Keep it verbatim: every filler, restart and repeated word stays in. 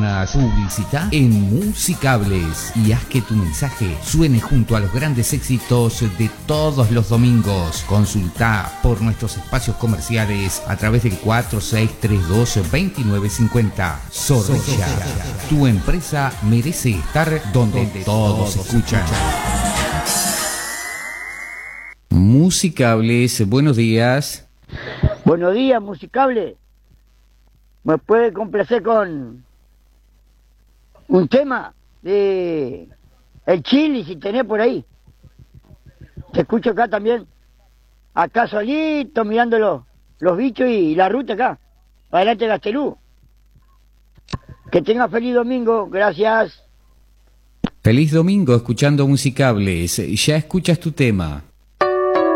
oportunas. Publicita en Musicables y haz que tu mensaje suene junto a los grandes éxitos de todos los domingos. Consulta por nuestros espacios comerciales a través del cuatro seis tres dos, dos nueve cinco cero. Zorrilla, tu empresa merece estar donde, donde todos escuchan. Musicables, buenos días. Buenos días, Musicable. ¿Me puede complacer con un tema de el Chili, si tenés por ahí? Te escucho acá también, acá solito, mirando los, los bichos y la ruta acá, adelante de Gastelú. Que tenga feliz domingo, gracias. Feliz domingo escuchando Musicables. Ya escuchas tu tema.